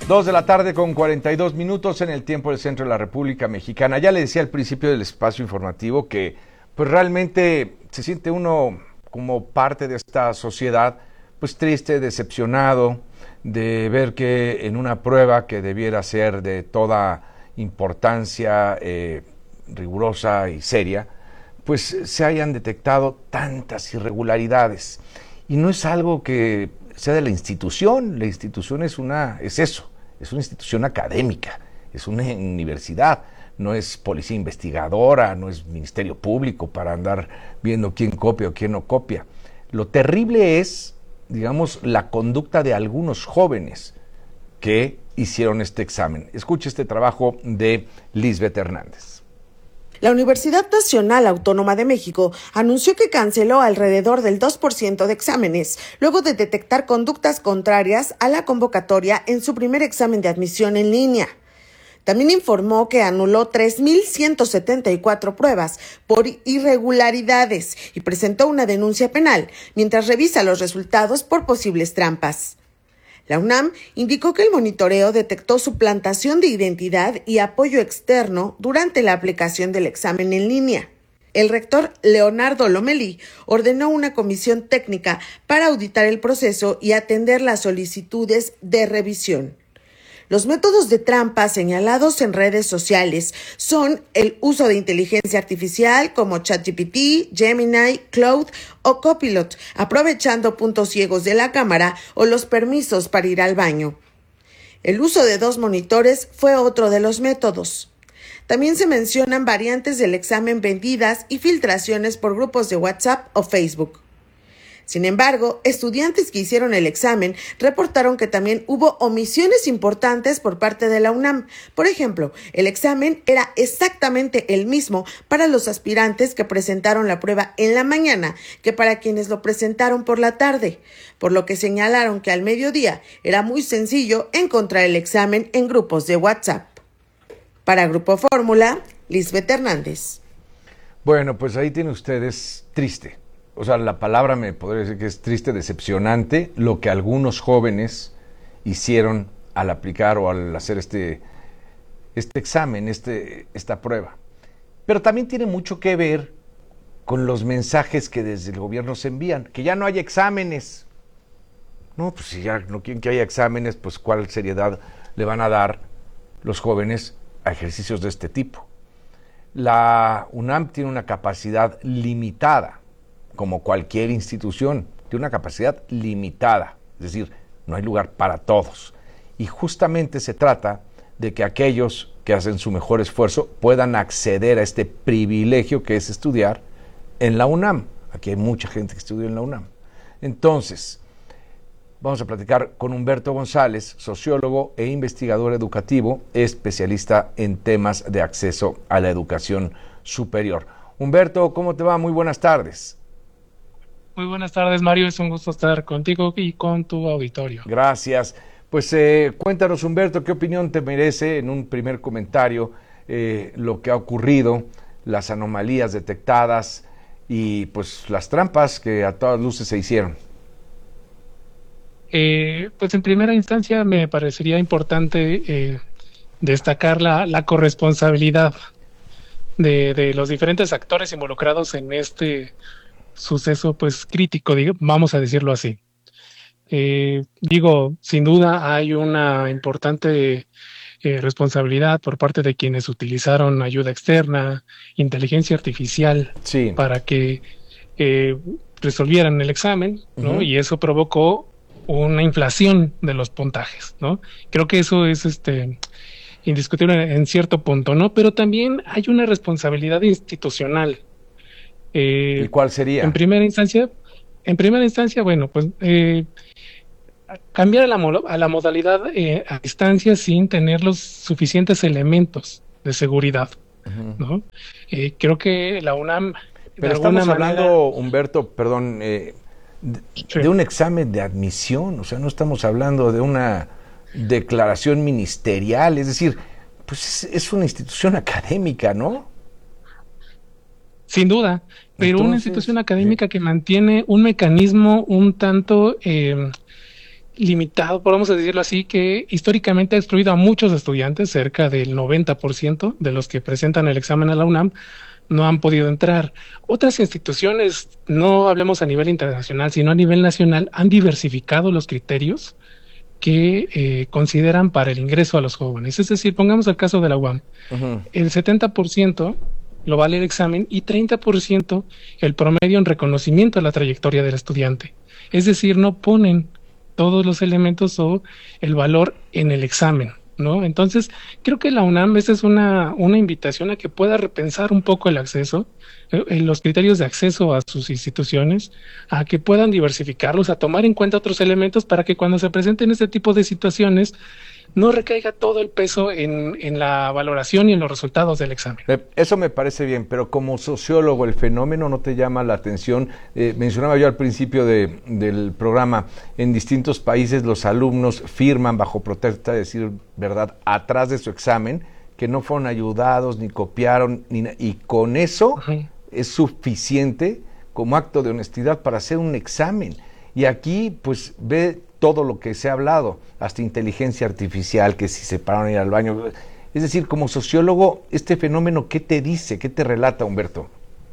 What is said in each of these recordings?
2 de la tarde con 42 minutos en el tiempo del centro de la República Mexicana. Ya le decía al principio del espacio informativo que pues realmente se siente uno como parte de esta sociedad pues triste, decepcionado de ver que en una prueba que debiera ser de toda importancia rigurosa y seria, pues se hayan detectado tantas irregularidades. Y no es algo que sea de la institución es eso, es una institución académica, es una universidad, no es policía investigadora, no es ministerio público para andar viendo quién copia o quién no copia. Lo terrible es, digamos, la conducta de algunos jóvenes que hicieron este examen. Escuche este trabajo de Lisbeth Hernández. La Universidad Nacional Autónoma de México anunció que canceló alrededor del 2% de exámenes, luego de detectar conductas contrarias a la convocatoria en su primer examen de admisión en línea. También informó que anuló 3,174 pruebas por irregularidades y presentó una denuncia penal, mientras revisa los resultados por posibles trampas. La UNAM indicó que el monitoreo detectó suplantación de identidad y apoyo externo durante la aplicación del examen en línea. El rector Leonardo Lomelí ordenó una comisión técnica para auditar el proceso y atender las solicitudes de revisión. Los métodos de trampa señalados en redes sociales son el uso de inteligencia artificial como ChatGPT, Gemini, Claude o Copilot, aprovechando puntos ciegos de la cámara o los permisos para ir al baño. El uso de 2 monitores fue otro de los métodos. También se mencionan variantes del examen vendidas y filtraciones por grupos de WhatsApp o Facebook. Sin embargo, estudiantes que hicieron el examen reportaron que también hubo omisiones importantes por parte de la UNAM. Por ejemplo, el examen era exactamente el mismo para los aspirantes que presentaron la prueba en la mañana que para quienes lo presentaron por la tarde, por lo que señalaron que al mediodía era muy sencillo encontrar el examen en grupos de WhatsApp. Para Grupo Fórmula, Lisbeth Hernández. Bueno, pues ahí tiene ustedes triste. O sea, la palabra me podría decir que es triste, decepcionante, lo que algunos jóvenes hicieron al aplicar o al hacer este examen, esta prueba. Pero también tiene mucho que ver con los mensajes que desde el gobierno se envían, que ya no hay exámenes. No, pues si ya no quieren que haya exámenes, pues ¿cuál seriedad le van a dar los jóvenes a ejercicios de este tipo? La UNAM tiene una capacidad limitada, como cualquier institución, tiene una capacidad limitada, es decir, no hay lugar para todos. Y justamente se trata de que aquellos que hacen su mejor esfuerzo puedan acceder a este privilegio que es estudiar en la UNAM. Aquí hay mucha gente que estudia en la UNAM. Entonces, vamos a platicar con Humberto González, sociólogo e investigador educativo, especialista en temas de acceso a la educación superior. Humberto, ¿cómo te va? Muy buenas tardes. Muy buenas tardes, Mario. Es un gusto estar contigo y con tu auditorio. Gracias. Pues cuéntanos, Humberto, ¿qué opinión te merece en un primer comentario lo que ha ocurrido, las anomalías detectadas y pues las trampas que a todas luces se hicieron? Pues en primera instancia me parecería importante destacar la corresponsabilidad de los diferentes actores involucrados en este suceso pues crítico, vamos a decirlo así. Sin duda hay una importante responsabilidad por parte de quienes utilizaron ayuda externa, inteligencia artificial, sí, para que resolvieran el examen, ¿no? Uh-huh. Y eso provocó una inflación de los puntajes, ¿no? Creo que eso es indiscutible en cierto punto, ¿no? Pero también hay una responsabilidad institucional. ¿Y cuál sería? En primera instancia, bueno, pues cambiar a la modalidad a distancia sin tener los suficientes elementos de seguridad, uh-huh, ¿no? Creo que la UNAM... Pero estamos hablando, Humberto, perdón, sí, de un examen de admisión, o sea, no estamos hablando de una declaración ministerial, es decir, pues es una institución académica, ¿no? Sin duda, pero una institución académica que mantiene un mecanismo un tanto limitado, podemos decirlo así, que históricamente ha excluido a muchos estudiantes, cerca del 90% de los que presentan el examen a la UNAM no han podido entrar. Otras instituciones, no hablemos a nivel internacional, sino a nivel nacional, han diversificado los criterios que consideran para el ingreso a los jóvenes. Es decir, pongamos el caso de la UAM. Ujú. El 70% lo vale el examen y 30% el promedio en reconocimiento a la trayectoria del estudiante. Es decir, no ponen todos los elementos o el valor en el examen, ¿no? Entonces, creo que la UNAM, esta es una invitación a que pueda repensar un poco el acceso, los criterios de acceso a sus instituciones, a que puedan diversificarlos, a tomar en cuenta otros elementos para que cuando se presenten este tipo de situaciones no recaiga todo el peso en la valoración y en los resultados del examen. Eso me parece bien, pero como sociólogo, ¿el fenómeno no te llama la atención? Mencionaba yo al principio del programa, en distintos países los alumnos firman bajo protesta, decir verdad, atrás de su examen, que no fueron ayudados, ni copiaron, y con eso es suficiente como acto de honestidad para hacer un examen. Y aquí, pues, ve todo lo que se ha hablado, hasta inteligencia artificial, que si se pararon a ir al baño. Es decir, como sociólogo, este fenómeno, ¿qué te dice? ¿Qué te relata, Humberto?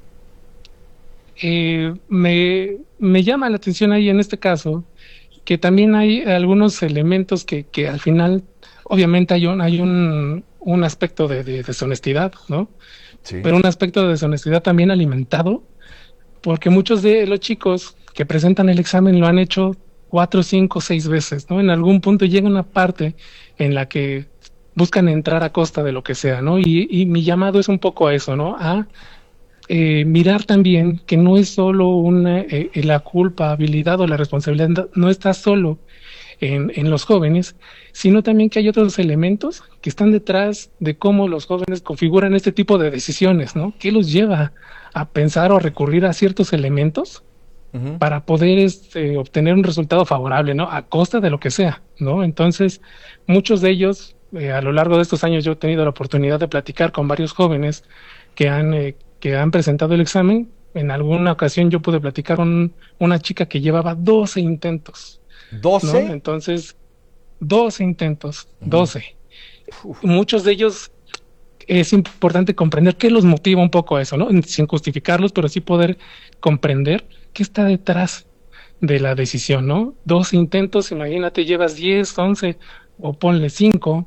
Me llama la atención ahí en este caso que también hay algunos elementos que al final, obviamente hay un aspecto de deshonestidad, ¿no? Sí. Pero un aspecto de deshonestidad también alimentado, porque muchos de los chicos que presentan el examen lo han hecho 4, 5, 6 veces, ¿no? En algún punto llega una parte en la que buscan entrar a costa de lo que sea, ¿no? Y mi llamado es un poco a eso, ¿no? A mirar también que no es solo la culpabilidad o la responsabilidad, no está solo en los jóvenes, sino también que hay otros elementos que están detrás de cómo los jóvenes configuran este tipo de decisiones, ¿no? ¿Qué los lleva a pensar o a recurrir a ciertos elementos para poder obtener un resultado favorable, ¿no? A costa de lo que sea, ¿no? Entonces, muchos de ellos, a lo largo de estos años yo he tenido la oportunidad de platicar con varios jóvenes que han presentado el examen. En alguna ocasión yo pude platicar con una chica que llevaba 12 intentos. ¿12? ¿No? Entonces, 12 intentos, 12. Muchos de ellos es importante comprender qué los motiva un poco a eso, ¿no? Sin justificarlos, pero sí poder comprender qué está detrás de la decisión, ¿no? 12 intentos, imagínate, llevas 10, 11 o ponle 5,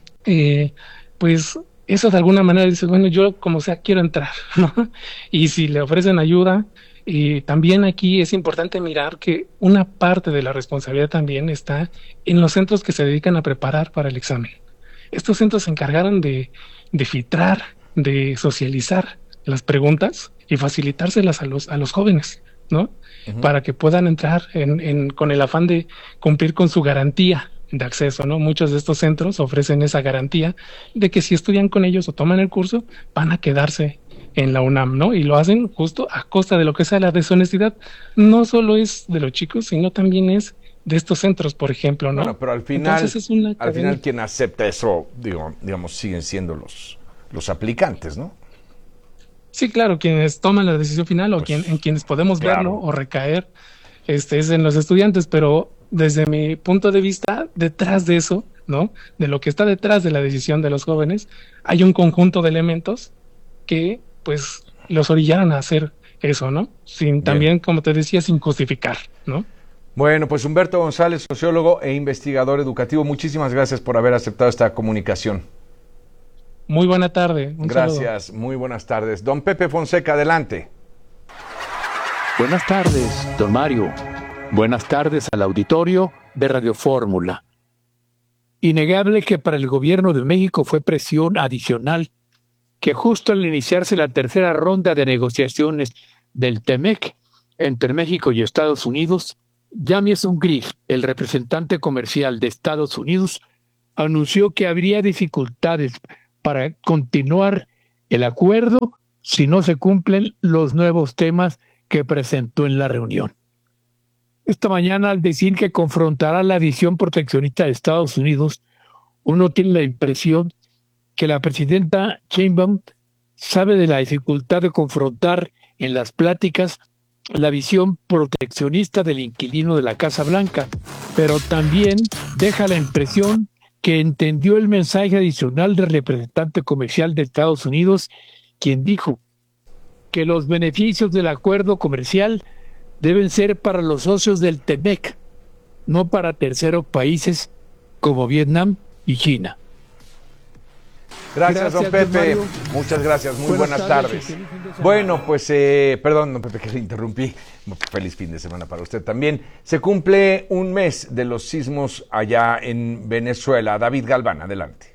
pues eso de alguna manera dices, bueno, yo como sea quiero entrar, ¿no? Y si le ofrecen ayuda, también aquí es importante mirar que una parte de la responsabilidad también está en los centros que se dedican a preparar para el examen. Estos centros se encargaron de filtrar, de socializar las preguntas y facilitárselas a los jóvenes, ¿no? Para que puedan entrar con el afán de cumplir con su garantía de acceso, ¿no? Muchos de estos centros ofrecen esa garantía de que si estudian con ellos o toman el curso, van a quedarse en la UNAM, ¿no? Y lo hacen justo a costa de lo que sea. La deshonestidad no solo es de los chicos, sino también es de estos centros, por ejemplo, ¿no? Bueno, pero al final, es al final quien acepta eso, digamos, siguen siendo los aplicantes, ¿no? Sí, claro, quienes toman la decisión final o Pues, en quienes podemos claro. verlo o recaer es en los estudiantes, pero desde mi punto de vista, detrás de eso, ¿no? De lo que está detrás de la decisión de los jóvenes, hay un conjunto de elementos que, pues, los orillaron a hacer eso, ¿no? También, como te decía, sin justificar, ¿no? Bueno, pues Humberto González, sociólogo e investigador educativo, muchísimas gracias por haber aceptado esta comunicación. Muy buena tarde. Gracias, saludo. muy buenas tardes. Don Pepe Fonseca, adelante. Buenas tardes, don Mario. Buenas tardes al auditorio de Radio Fórmula. Innegable que para el gobierno de México fue presión adicional que justo al iniciarse la tercera ronda de negociaciones del TEMEC entre México y Estados Unidos, Jamieson Grigg, el representante comercial de Estados Unidos, anunció que habría dificultades para continuar el acuerdo si no se cumplen los nuevos temas que presentó en la reunión. Esta mañana, al decir que confrontará la visión proteccionista de Estados Unidos, uno tiene la impresión que la presidenta Sheinbaum sabe de la dificultad de confrontar en las pláticas la visión proteccionista del inquilino de la Casa Blanca, pero también deja la impresión que entendió el mensaje adicional del representante comercial de Estados Unidos, quien dijo que los beneficios del acuerdo comercial deben ser para los socios del TEMEC, no para terceros países como Vietnam y China. Gracias, don Pepe. Muchas gracias. Muy buenas tardes. Bueno, pues, perdón, don Pepe, que le interrumpí. Feliz fin de semana para usted también. Se cumple un mes de los sismos allá en Venezuela. David Galván, adelante.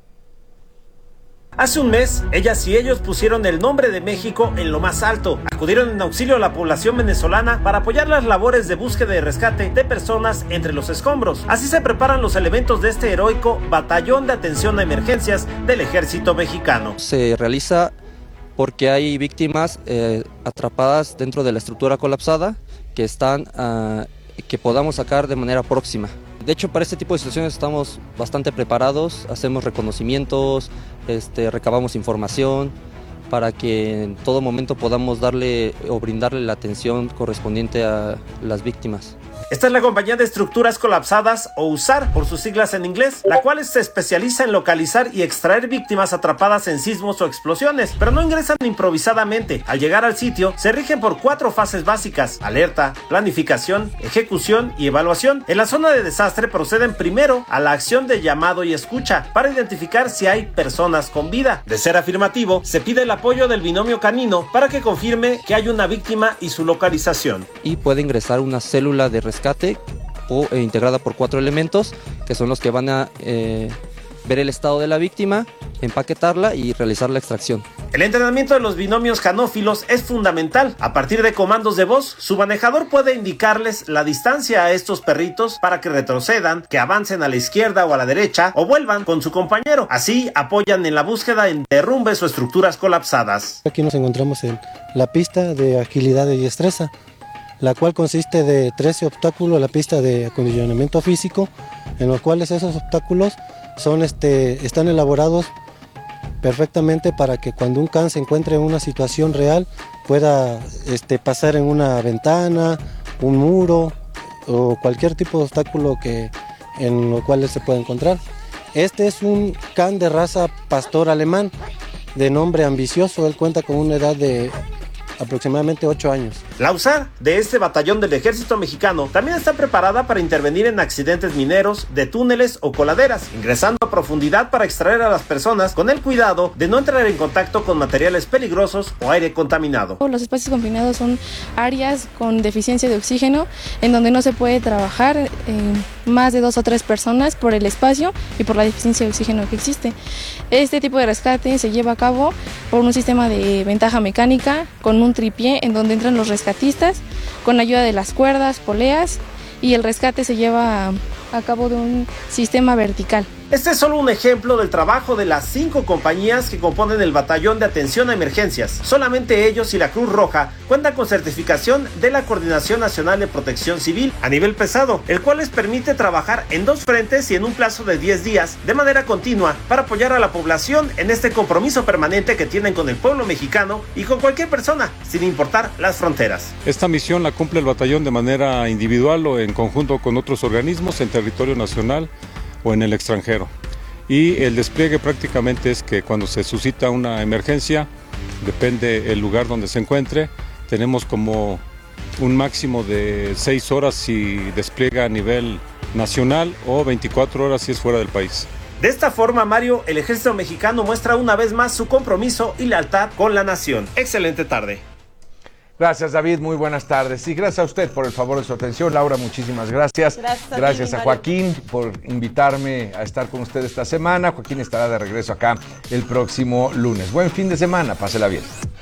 Hace un mes, ellas y ellos pusieron el nombre de México en lo más alto. Acudieron en auxilio a la población venezolana para apoyar las labores de búsqueda y rescate de personas entre los escombros. Así se preparan los elementos de este heroico Batallón de Atención a Emergencias del Ejército Mexicano. Se realiza porque hay víctimas atrapadas dentro de la estructura colapsada que podamos sacar de manera próxima. De hecho, para este tipo de situaciones estamos bastante preparados, hacemos reconocimientos, recabamos información para que en todo momento podamos darle o brindarle la atención correspondiente a las víctimas. Esta es la compañía de estructuras colapsadas, o USAR por sus siglas en inglés, la cual se especializa en localizar y extraer víctimas atrapadas en sismos o explosiones, pero no ingresan improvisadamente. Al llegar al sitio, se rigen por 4 fases básicas: alerta, planificación, ejecución y evaluación. En la zona de desastre proceden primero a la acción de llamado y escucha para identificar si hay personas con vida. De ser afirmativo, se pide el apoyo del binomio canino para que confirme que hay una víctima y su localización. Y puede ingresar una célula de rescate integrada por 4 elementos que son los que van a ver el estado de la víctima, empaquetarla y realizar la extracción. El entrenamiento de los binomios canófilos es fundamental. A partir de comandos de voz, su manejador puede indicarles la distancia a estos perritos para que retrocedan, que avancen a la izquierda o a la derecha o vuelvan con su compañero. Así apoyan en la búsqueda en derrumbes o estructuras colapsadas. Aquí nos encontramos en la pista de agilidad y destreza, la cual consiste de 13 obstáculos, la pista de acondicionamiento físico, en los cuales esos obstáculos están elaborados perfectamente para que cuando un can se encuentre en una situación real pueda pasar en una ventana, un muro o cualquier tipo de obstáculo en lo cual se pueda encontrar. Este es un can de raza pastor alemán de nombre Ambicioso. Él cuenta con una edad de aproximadamente 8 años. La USAR de este batallón del Ejército Mexicano también está preparada para intervenir en accidentes mineros, de túneles o coladeras, ingresando a profundidad para extraer a las personas con el cuidado de no entrar en contacto con materiales peligrosos o aire contaminado. Los espacios confinados son áreas con deficiencia de oxígeno en donde no se puede trabajar más de 2 o 3 personas por el espacio y por la deficiencia de oxígeno que existe. Este tipo de rescate se lleva a cabo por un sistema de ventaja mecánica con un tripié en donde entran los rescatistas con ayuda de las cuerdas, poleas, y el rescate se lleva a cabo de un sistema vertical. Este es solo un ejemplo del trabajo de las 5 compañías que componen el Batallón de Atención a Emergencias. Solamente ellos y la Cruz Roja cuentan con certificación de la Coordinación Nacional de Protección Civil a nivel pesado, el cual les permite trabajar en 2 frentes y en un plazo de 10 días de manera continua para apoyar a la población en este compromiso permanente que tienen con el pueblo mexicano y con cualquier persona, sin importar las fronteras. Esta misión la cumple el batallón de manera individual o en conjunto con otros organismos en territorio nacional o en el extranjero. Y el despliegue prácticamente es que cuando se suscita una emergencia, depende el lugar donde se encuentre, tenemos como un máximo de 6 horas si despliega a nivel nacional o 24 horas si es fuera del país. De esta forma, Mario, el Ejército Mexicano muestra una vez más su compromiso y lealtad con la nación. Excelente tarde. Gracias, David, muy buenas tardes. Y gracias a usted por el favor de su atención. Laura, muchísimas gracias. Gracias a Joaquín por invitarme a estar con usted esta semana. Joaquín estará de regreso acá el próximo lunes. Buen fin de semana, pásela bien.